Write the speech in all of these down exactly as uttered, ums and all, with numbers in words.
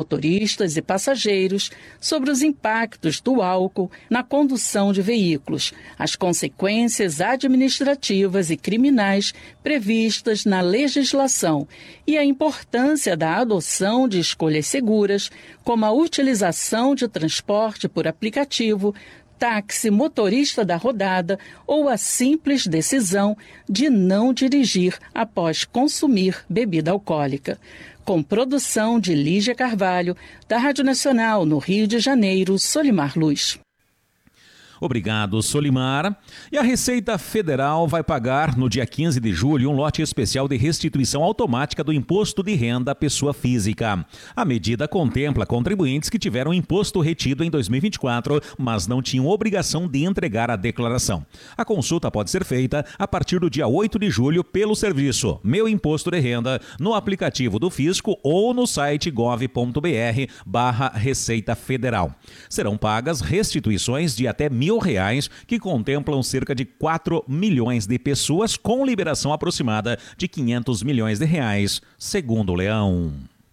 motoristas e passageiros sobre os impactos do álcool na condução de veículos, as consequências administrativas e criminais previstas na legislação e a importância da adoção de escolhas seguras, como a utilização de transporte por aplicativo, táxi, motorista da rodada ou a simples decisão de não dirigir após consumir bebida alcoólica. Com produção de Lígia Carvalho, da Rádio Nacional no Rio de Janeiro, Solimar Luz. Obrigado, Solimar. E a Receita Federal vai pagar no dia quinze de julho um lote especial de restituição automática do imposto de renda à pessoa física. A medida contempla contribuintes que tiveram imposto retido em dois mil e vinte e quatro, mas não tinham obrigação de entregar a declaração. A consulta pode ser feita a partir do dia oito de julho pelo serviço Meu Imposto de Renda, no aplicativo do Fisco ou no site gov.br barra Receita Federal. Serão pagas restituições de até mil reais, que contemplam cerca de quatro milhões de pessoas, com liberação aproximada de quinhentos milhões de reais, segundo o Leão.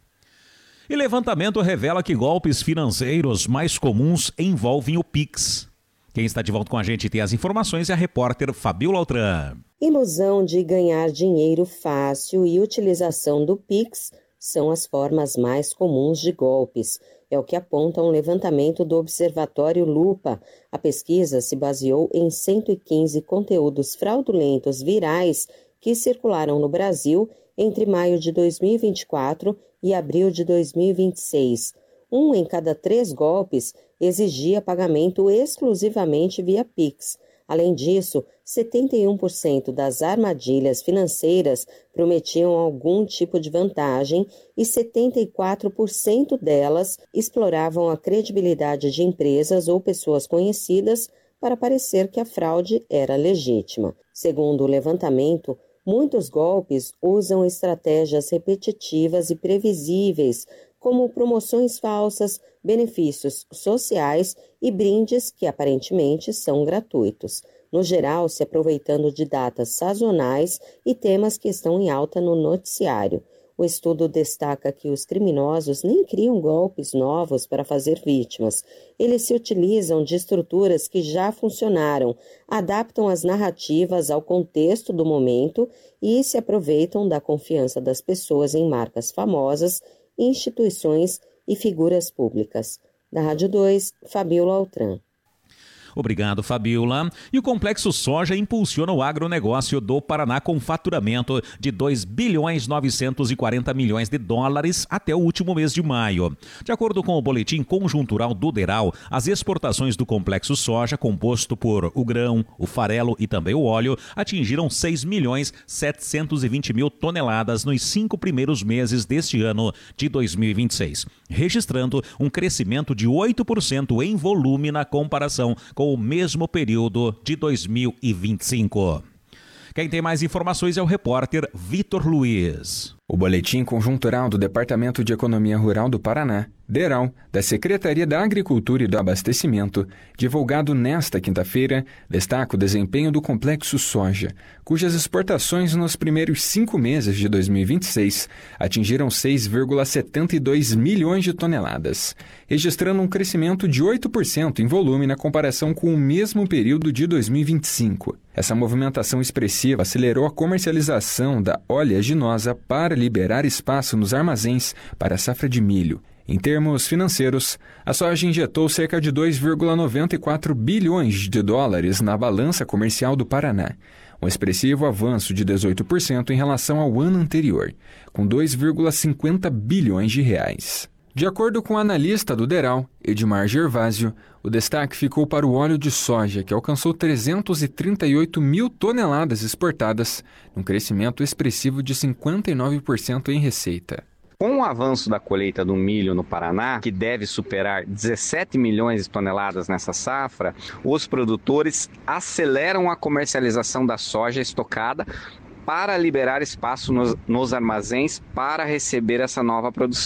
E levantamento revela que golpes financeiros mais comuns envolvem o Pix. Quem está de volta com a gente tem as informações é a repórter Fabiola Altran. Ilusão de ganhar dinheiro fácil e utilização do Pix são as formas mais comuns de golpes. É o que aponta um levantamento do Observatório Lupa. A pesquisa se baseou em cento e quinze conteúdos fraudulentos virais que circularam no Brasil entre maio de dois mil e vinte e quatro e abril de dois mil e vinte e seis. Um em cada três golpes exigia pagamento exclusivamente via Pix. Além disso, setenta e um por cento das armadilhas financeiras prometiam algum tipo de vantagem e setenta e quatro por cento delas exploravam a credibilidade de empresas ou pessoas conhecidas para parecer que a fraude era legítima. Segundo o levantamento, muitos golpes usam estratégias repetitivas e previsíveis, como promoções falsas, benefícios sociais e brindes que aparentemente são gratuitos, no geral se aproveitando de datas sazonais e temas que estão em alta no noticiário. O estudo destaca que os criminosos nem criam golpes novos para fazer vítimas. Eles se utilizam de estruturas que já funcionaram, adaptam as narrativas ao contexto do momento e se aproveitam da confiança das pessoas em marcas famosas, instituições e figuras públicas. Da Rádio dois, Fabiola Altran. Obrigado, Fabiola. E o Complexo Soja impulsiona o agronegócio do Paraná com faturamento de dois bilhões novecentos e quarenta milhões de dólares até o último mês de maio. De acordo com o boletim conjuntural do Deral, as exportações do Complexo Soja, composto por o grão, o farelo e também o óleo, atingiram seis milhões setecentos e vinte mil toneladas nos cinco primeiros meses deste ano de dois mil e vinte e seis, registrando um crescimento de oito por cento em volume na comparação com o mesmo período de dois mil e vinte e cinco. Quem tem mais informações é o repórter Vitor Luiz. O Boletim Conjuntural do Departamento de Economia Rural do Paraná, DERAL, da Secretaria da Agricultura e do Abastecimento, divulgado nesta quinta-feira, destaca o desempenho do Complexo Soja, cujas exportações nos primeiros cinco meses de dois mil e vinte e seis atingiram seis vírgula setenta e dois milhões de toneladas, registrando um crescimento de oito por cento em volume na comparação com o mesmo período de dois mil e vinte e cinco. Essa movimentação expressiva acelerou a comercialização da oleaginosa para liberar espaço nos armazéns para a safra de milho. Em termos financeiros, a soja injetou cerca de dois vírgula noventa e quatro bilhões de dólares na balança comercial do Paraná, um expressivo avanço de dezoito por cento em relação ao ano anterior, com dois vírgula cinquenta bilhões de reais. De acordo com o analista do Deral, Edmar Gervásio, o destaque ficou para o óleo de soja, que alcançou trezentos e trinta e oito mil toneladas exportadas, um crescimento expressivo de cinquenta e nove por cento em receita. Com o avanço da colheita do milho no Paraná, que deve superar dezessete milhões de toneladas nessa safra, os produtores aceleram a comercialização da soja estocada para liberar espaço nos, nos armazéns para receber essa nova produção.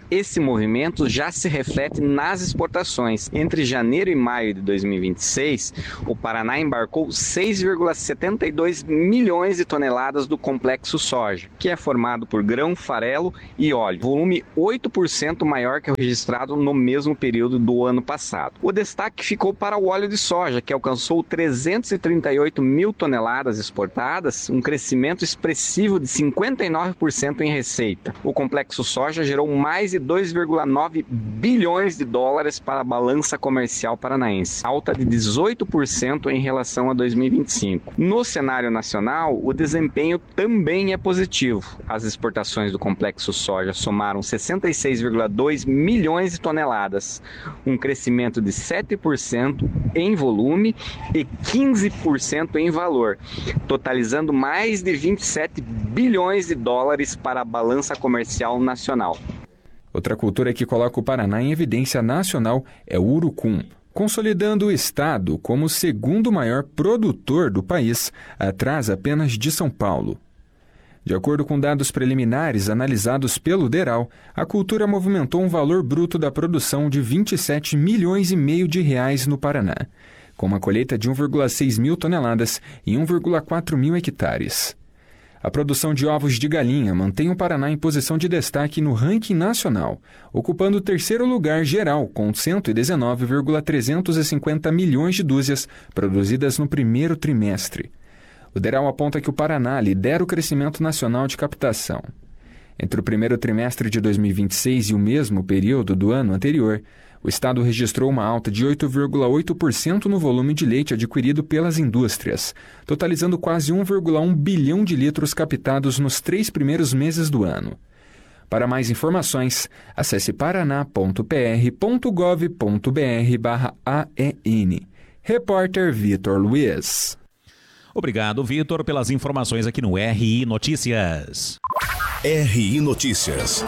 esse movimento já se reflete nas exportações. Entre janeiro e maio de dois mil e vinte e seis, o Paraná embarcou seis vírgula setenta e dois milhões de toneladas do complexo soja, que é formado por grão, farelo e óleo, volume oito por cento maior que o registrado no mesmo período do ano passado. O destaque ficou para o óleo de soja, que alcançou trezentos e trinta e oito mil toneladas exportadas, um crescimento expressivo de cinquenta e nove por cento em receita. O complexo soja gerou mais de dois vírgula nove bilhões de dólares para a balança comercial paranaense, alta de dezoito por cento em relação a dois mil e vinte e cinco. No cenário nacional, o desempenho também é positivo. As exportações do complexo soja somaram sessenta e seis vírgula dois milhões de toneladas, um crescimento de sete por cento em volume e quinze por cento em valor, totalizando mais de vinte e sete bilhões de dólares para a balança comercial nacional. Outra cultura que coloca o Paraná em evidência nacional é o urucum, consolidando o estado como o segundo maior produtor do país, atrás apenas de São Paulo. De acordo com dados preliminares analisados pelo DERAL, a cultura movimentou um valor bruto da produção de vinte e sete milhões e meio de reais no Paraná, com uma colheita de um vírgula seis mil toneladas em um vírgula quatro mil hectares. A produção de ovos de galinha mantém o Paraná em posição de destaque no ranking nacional, ocupando o terceiro lugar geral com cento e dezenove vírgula trezentos e cinquenta milhões de dúzias produzidas no primeiro trimestre. O DERAL aponta que o Paraná lidera o crescimento nacional de captação. Entre o primeiro trimestre de dois mil e vinte e seis e o mesmo período do ano anterior, o estado registrou uma alta de oito vírgula oito por cento no volume de leite adquirido pelas indústrias, totalizando quase um vírgula um bilhão de litros captados nos três primeiros meses do ano. Para mais informações, acesse paraná ponto p r ponto gov ponto b r barra A E N. Repórter Vitor Luiz. Obrigado, Vitor, pelas informações aqui no R I Notícias. R I Notícias.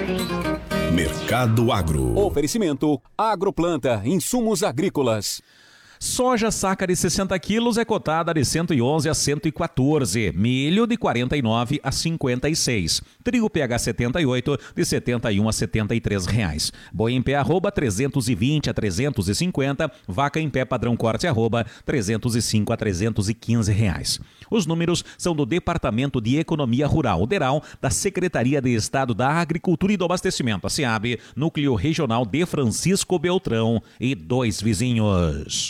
Mercado Agro. Oferecimento Agroplanta, insumos agrícolas. Soja saca de sessenta quilos é cotada de cento e onze a cento e quatorze, milho de quarenta e nove a cinquenta e seis, trigo P H setenta e oito de setenta e um a setenta e três reais, boi em pé arroba trezentos e vinte a trezentos e cinquenta, vaca em pé padrão corte arroba trezentos e cinco a trezentos e quinze reais. Os números são do Departamento de Economia Rural, o DERAL, da Secretaria de Estado da Agricultura e do Abastecimento, a SEAB, Núcleo Regional de Francisco Beltrão e dois vizinhos.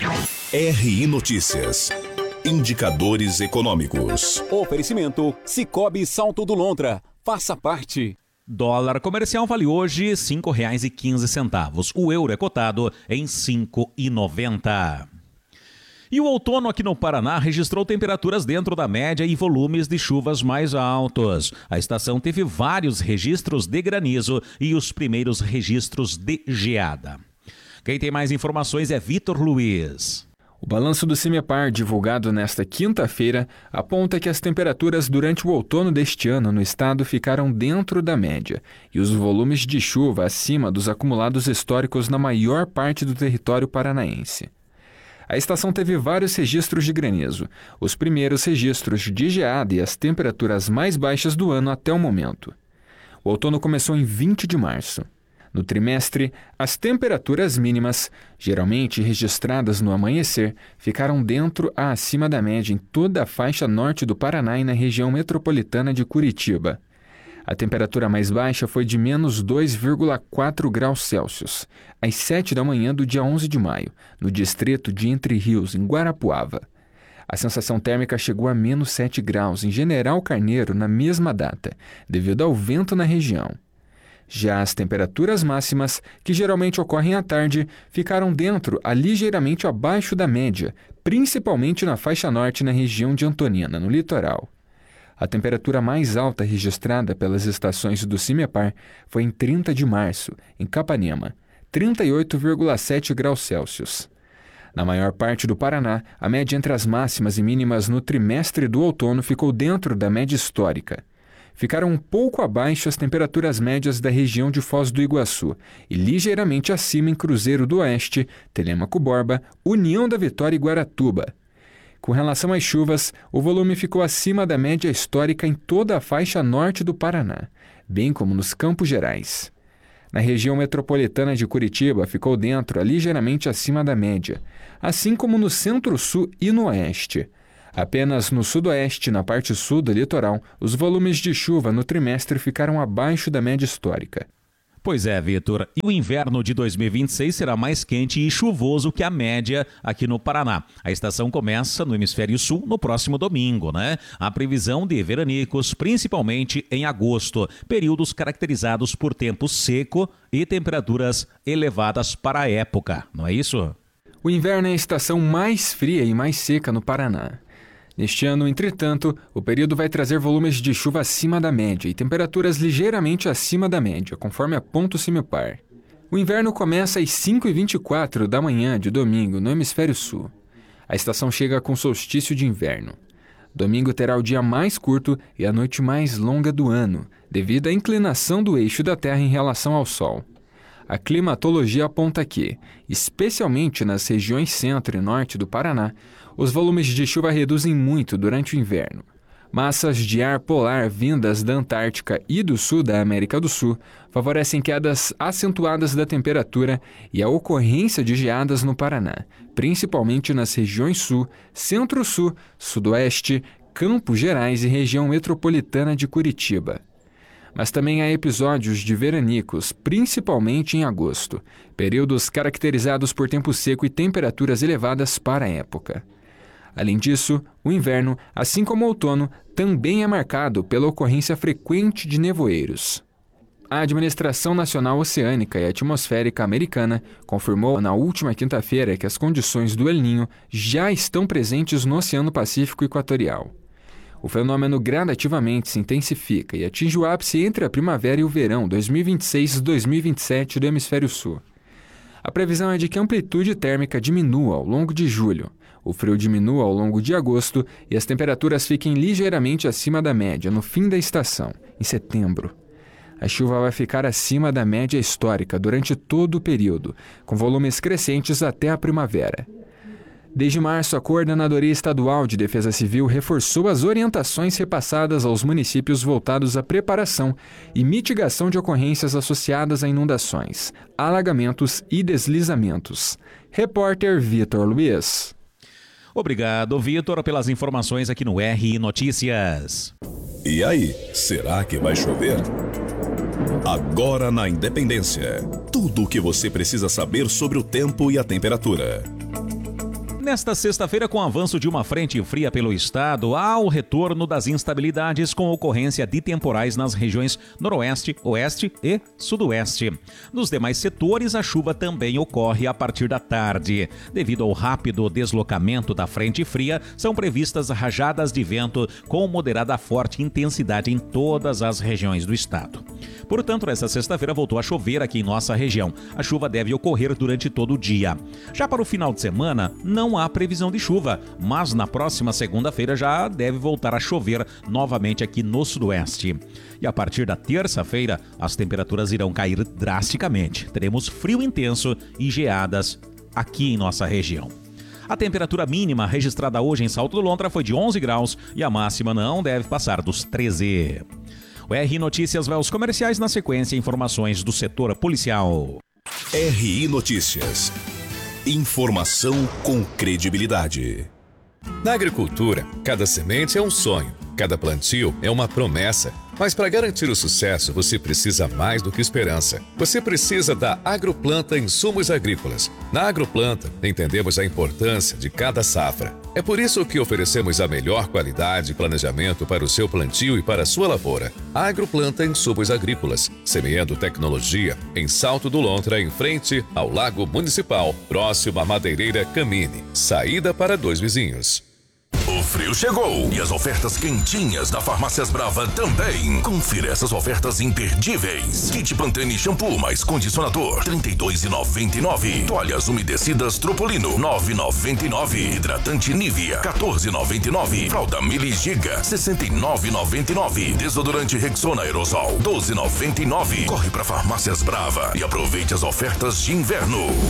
R I Notícias. Indicadores econômicos. Oferecimento Cicobi Salto do Lontra. Faça parte. Dólar comercial vale hoje cinco reais e quinze centavos. O euro é cotado em cinco reais e noventa centavos. E o outono aqui no Paraná registrou temperaturas dentro da média e volumes de chuvas mais altos. A estação teve vários registros de granizo e os primeiros registros de geada. Quem tem mais informações é Vitor Luiz. O balanço do CIMEPAR, divulgado nesta quinta-feira, aponta que as temperaturas durante o outono deste ano no estado ficaram dentro da média e os volumes de chuva acima dos acumulados históricos na maior parte do território paranaense. A estação teve vários registros de granizo, os primeiros registros de geada e as temperaturas mais baixas do ano até o momento. O outono começou em vinte de março. No trimestre, as temperaturas mínimas, geralmente registradas no amanhecer, ficaram dentro a acima da média em toda a faixa norte do Paraná e na região metropolitana de Curitiba. A temperatura mais baixa foi de menos dois vírgula quatro graus Celsius, às sete da manhã do dia onze de maio, no distrito de Entre Rios, em Guarapuava. A sensação térmica chegou a menos sete graus em General Carneiro na mesma data, devido ao vento na região. Já as temperaturas máximas, que geralmente ocorrem à tarde, ficaram dentro a ligeiramente abaixo da média, principalmente na faixa norte na região de Antonina, no litoral. A temperatura mais alta registrada pelas estações do CIMEPAR foi em trinta de março, em Capanema, trinta e oito vírgula sete graus Celsius. Na maior parte do Paraná, a média entre as máximas e mínimas no trimestre do outono ficou dentro da média histórica. Ficaram um pouco abaixo as temperaturas médias da região de Foz do Iguaçu e ligeiramente acima em Cruzeiro do Oeste, Telêmaco Borba, União da Vitória e Guaratuba. Com relação às chuvas, o volume ficou acima da média histórica em toda a faixa norte do Paraná, bem como nos Campos Gerais. Na região metropolitana de Curitiba, ficou dentro, ligeiramente acima da média, assim como no centro-sul e no oeste. Apenas no sudoeste, na parte sul do litoral, os volumes de chuva no trimestre ficaram abaixo da média histórica. Pois é, Vitor. E o inverno de dois mil e vinte e seis será mais quente e chuvoso que a média aqui no Paraná. A estação começa no hemisfério sul no próximo domingo, né? A previsão de veranicos, principalmente em agosto, períodos caracterizados por tempo seco e temperaturas elevadas para a época, não é isso? O inverno é a estação mais fria e mais seca no Paraná. Neste ano, entretanto, o período vai trazer volumes de chuva acima da média e temperaturas ligeiramente acima da média, conforme aponta o CIMEPAR. O inverno começa às cinco e vinte e quatro da manhã de domingo no hemisfério sul. A estação chega com solstício de inverno. Domingo terá o dia mais curto e a noite mais longa do ano, devido à inclinação do eixo da Terra em relação ao Sol. A climatologia aponta que, especialmente nas regiões centro e norte do Paraná, os volumes de chuva reduzem muito durante o inverno. Massas de ar polar vindas da Antártica e do sul da América do Sul favorecem quedas acentuadas da temperatura e a ocorrência de geadas no Paraná, principalmente nas regiões sul, centro-sul, sudoeste, Campos Gerais e região metropolitana de Curitiba. Mas também há episódios de veranicos, principalmente em agosto, períodos caracterizados por tempo seco e temperaturas elevadas para a época. Além disso, o inverno, assim como o outono, também é marcado pela ocorrência frequente de nevoeiros. A Administração Nacional Oceânica e Atmosférica Americana confirmou na última quinta-feira que as condições do El Niño já estão presentes no Oceano Pacífico Equatorial. O fenômeno gradativamente se intensifica e atinge o ápice entre a primavera e o verão dois mil e vinte e seis e dois mil e vinte e sete do hemisfério sul. A previsão é de que a amplitude térmica diminua ao longo de julho, o frio diminua ao longo de agosto e as temperaturas fiquem ligeiramente acima da média no fim da estação, em setembro. A chuva vai ficar acima da média histórica durante todo o período, com volumes crescentes até a primavera. Desde março, a Coordenadoria Estadual de Defesa Civil reforçou as orientações repassadas aos municípios voltados à preparação e mitigação de ocorrências associadas a inundações, alagamentos e deslizamentos. Repórter Vitor Luiz. Obrigado, Vitor, pelas informações aqui no R I Notícias. E aí, será que vai chover? Agora na Independência, tudo o que você precisa saber sobre o tempo e a temperatura. Nesta sexta-feira, com o avanço de uma frente fria pelo estado, há o retorno das instabilidades com ocorrência de temporais nas regiões noroeste, oeste e sudoeste. Nos demais setores, a chuva também ocorre a partir da tarde. Devido ao rápido deslocamento da frente fria, são previstas rajadas de vento com moderada a forte intensidade em todas as regiões do estado. Portanto, nesta sexta-feira voltou a chover aqui em nossa região. A chuva deve ocorrer durante todo o dia. Já para o final de semana, não há previsão de chuva, mas na próxima segunda-feira já deve voltar a chover novamente aqui no sudoeste. E a partir da terça-feira, as temperaturas irão cair drasticamente. Teremos frio intenso e geadas aqui em nossa região. A temperatura mínima registrada hoje em Salto do Lontra foi de onze graus e a máxima não deve passar dos treze. O R I Notícias vai aos comerciais, na sequência informações do setor policial. R I Notícias. Informação com credibilidade. Na agricultura, cada semente é um sonho, cada plantio é uma promessa. Mas para garantir o sucesso, você precisa mais do que esperança. Você precisa da Agroplanta Insumos Agrícolas. Na Agroplanta, entendemos a importância de cada safra. É por isso que oferecemos a melhor qualidade e planejamento para o seu plantio e para a sua lavoura. Agroplanta Insumos Agrícolas, semeando tecnologia em Salto do Lontra, em frente ao Lago Municipal, próximo à Madeireira Camine. Saída para Dois Vizinhos. O frio chegou e as ofertas quentinhas da Farmácias Brava também. Confira essas ofertas imperdíveis. Kit Pantene shampoo mais condicionador, trinta e dois reais e noventa e nove centavos. Toalhas umedecidas Tropolino, nove reais e noventa e nove centavos. Hidratante Nivea, quatorze reais e noventa e nove centavos. Fralda Mili Giga, sessenta e nove reais e noventa e nove centavos. Desodorante Rexona Aerosol, doze reais e noventa e nove centavos. Corre para Farmácias Brava e aproveite as ofertas de inverno.